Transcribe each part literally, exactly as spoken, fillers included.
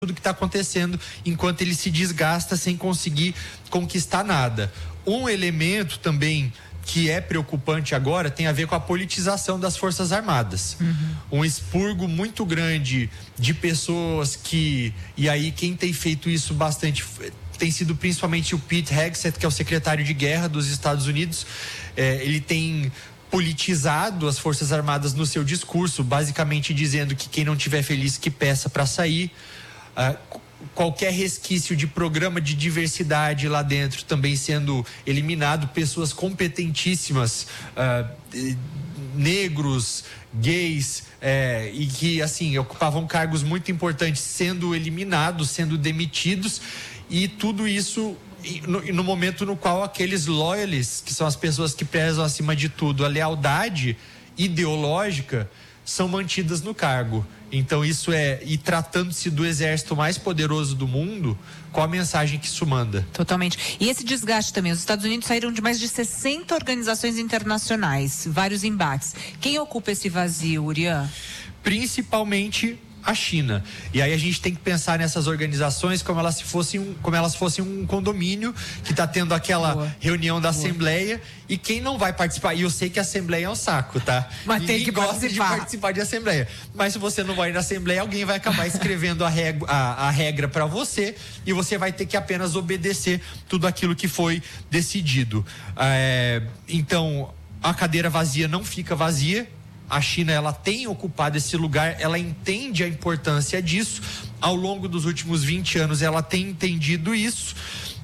tudo que está acontecendo, enquanto ele se desgasta sem conseguir conquistar nada. Um elemento também que é preocupante agora tem a ver com a politização das Forças Armadas. Uhum. Um expurgo muito grande de pessoas que, e aí quem tem feito isso bastante tem sido principalmente o Pete Hegseth, que é o secretário de guerra dos Estados Unidos. É, ele tem politizado as Forças Armadas no seu discurso, basicamente dizendo que quem não estiver feliz que peça para sair. Uh, qualquer resquício de programa de diversidade lá dentro também sendo eliminado, pessoas competentíssimas, uh, negros, gays, é, e que assim ocupavam cargos muito importantes sendo eliminados, sendo demitidos, e tudo isso no, no momento no qual aqueles loyalists, que são as pessoas que prezam acima de tudo a lealdade ideológica, são mantidas no cargo. Então isso é, e tratando-se do exército mais poderoso do mundo, qual a mensagem que isso manda? Totalmente. E esse desgaste também, os Estados Unidos saíram de mais de sessenta organizações internacionais, vários embates. Quem ocupa esse vazio, Urian? Principalmente a China. E aí a gente tem que pensar nessas organizações como elas fossem um, como elas fossem um condomínio que está tendo aquela Boa. reunião da Boa. Assembleia, e quem não vai participar, e eu sei que a Assembleia é um saco, tá? Mas tem que gosta participar. de participar de Assembleia. Mas se você não vai na Assembleia, alguém vai acabar escrevendo a, reg, a, a regra para você, e você vai ter que apenas obedecer tudo aquilo que foi decidido. É, então, a cadeira vazia não fica vazia. A China, ela tem ocupado esse lugar, ela entende a importância disso. Ao longo dos últimos vinte anos, ela tem entendido isso.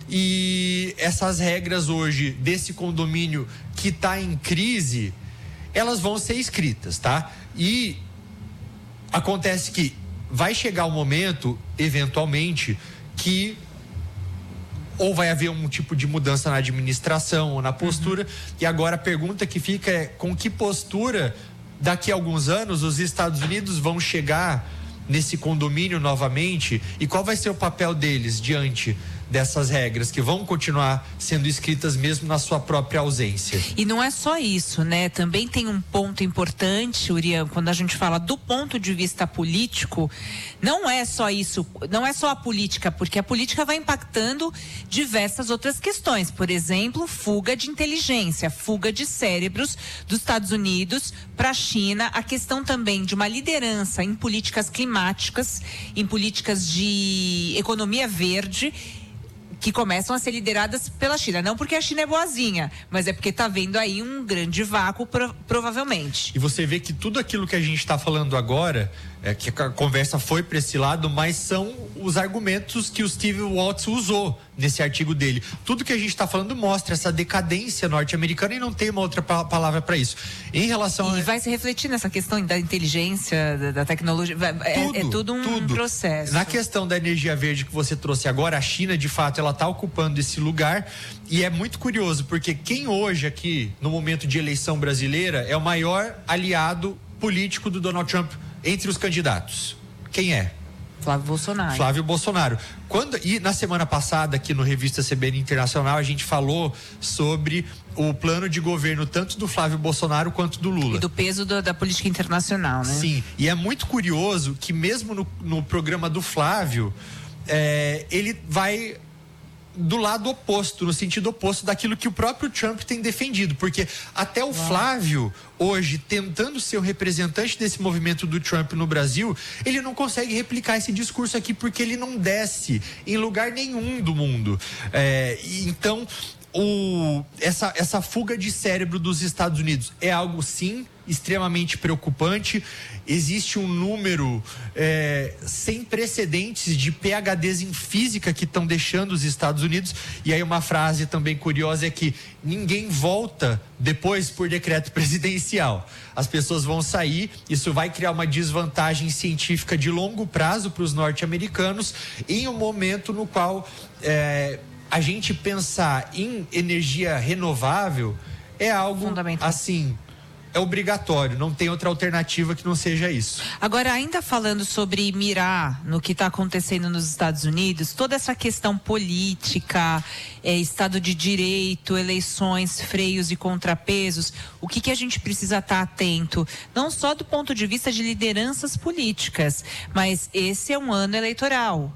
E essas regras hoje, desse condomínio que está em crise, elas vão ser escritas, tá? E acontece que vai chegar um momento, eventualmente, que ou vai haver um tipo de mudança na administração ou na postura. Uhum. E agora a pergunta que fica é: com que postura daqui a alguns anos os Estados Unidos vão chegar nesse condomínio novamente, e qual vai ser o papel deles diante dessas regras que vão continuar sendo escritas mesmo na sua própria ausência? E não é só isso, né? Também tem um ponto importante, Urian, quando a gente fala do ponto de vista político, não é só isso, não é só a política, porque a política vai impactando diversas outras questões. Por exemplo, fuga de inteligência, fuga de cérebros dos Estados Unidos para a China, a questão também de uma liderança em políticas climáticas, em políticas de economia verde, que começam a ser lideradas pela China. Não porque a China é boazinha, mas é porque está vendo aí um grande vácuo, pro, provavelmente. E você vê que tudo aquilo que a gente está falando agora, é que a conversa foi para esse lado, mas são os argumentos que o Steve Waltz usou nesse artigo dele. Tudo que a gente está falando mostra essa decadência norte-americana, e não tem uma outra pa- palavra para isso. Em relação e a... vai se refletir nessa questão da inteligência, da, da tecnologia, é tudo, é, é tudo um tudo. processo. Na questão da energia verde que você trouxe agora, a China, de fato, ela está ocupando esse lugar, e é muito curioso, porque quem hoje aqui, no momento de eleição brasileira, é o maior aliado político do Donald Trump entre os candidatos? Quem é? Flávio Bolsonaro. Flávio Bolsonaro. Quando, e na semana passada, aqui no Revista C B N Internacional, a gente falou sobre o plano de governo tanto do Flávio Bolsonaro quanto do Lula. E do peso do, da política internacional, né? Sim, e é muito curioso que mesmo no, no programa do Flávio, é, ele vai do lado oposto, no sentido oposto daquilo que o próprio Trump tem defendido, porque até o Flávio, hoje, tentando ser o representante desse movimento do Trump no Brasil, ele não consegue replicar esse discurso aqui, porque ele não desce em lugar nenhum do mundo. É, então, o, essa, essa fuga de cérebro dos Estados Unidos é algo, sim, extremamente preocupante. Existe um número é, sem precedentes de P H Ds em física que estão deixando os Estados Unidos. E aí uma frase também curiosa é que ninguém volta depois por decreto presidencial. As pessoas vão sair, isso vai criar uma desvantagem científica de longo prazo para os norte-americanos, em um momento no qual é, a gente pensar em energia renovável é algo assim... é obrigatório, não tem outra alternativa que não seja isso. Agora, ainda falando sobre mirar no que está acontecendo nos Estados Unidos, toda essa questão política, é, Estado de Direito, eleições, freios e contrapesos, o que, que a gente precisa estar atento? Não só do ponto de vista de lideranças políticas, mas esse é um ano eleitoral.